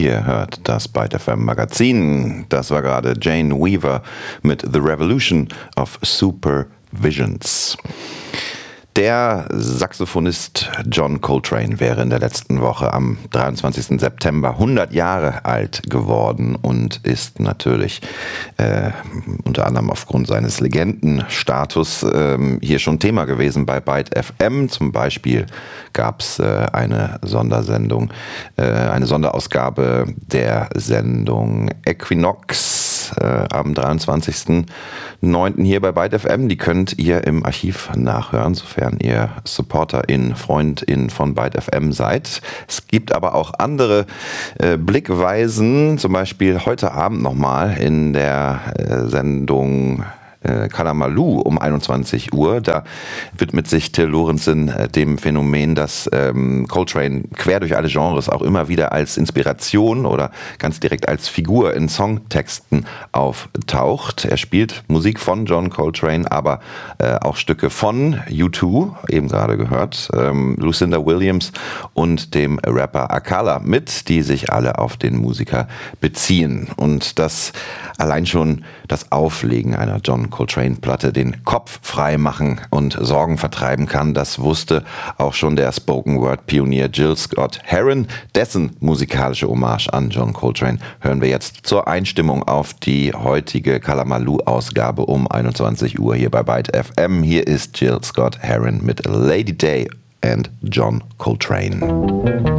Ihr hört das Byte FM Magazin. Das war gerade Jane Weaver mit The Revolution of Supervisions. Der Saxophonist John Coltrane wäre in der letzten Woche am 23. September 100 Jahre alt geworden und ist natürlich unter anderem aufgrund seines Legendenstatus hier schon Thema gewesen bei Byte FM. Zum Beispiel gab es eine Sondersendung, eine Sonderausgabe der Sendung Equinox am 23.09. hier bei Byte FM. Die könnt ihr im Archiv nachhören, sofern ihr Supporterin, Freundin von Byte FM seid. Es gibt aber auch andere Blickweisen, zum Beispiel heute Abend nochmal in der Sendung Kalamaloo um 21 Uhr. Da widmet sich Till Lorenzen dem Phänomen, dass Coltrane quer durch alle Genres auch immer wieder als Inspiration oder ganz direkt als Figur in Songtexten auftaucht. Er spielt Musik von John Coltrane, aber auch Stücke von U2, eben gerade gehört, Lucinda Williams und dem Rapper Akala mit, die sich alle auf den Musiker beziehen. Und das allein schon das Auflegen einer John Coltrane-Platte den Kopf frei machen und Sorgen vertreiben kann. Das wusste auch schon der Spoken-Word-Pionier Gil Scott-Heron. Dessen musikalische Hommage an John Coltrane hören wir jetzt zur Einstimmung auf die heutige Kalamaloo-Ausgabe um 21 Uhr hier bei Byte FM. Hier ist Gil Scott-Heron mit Lady Day and John Coltrane.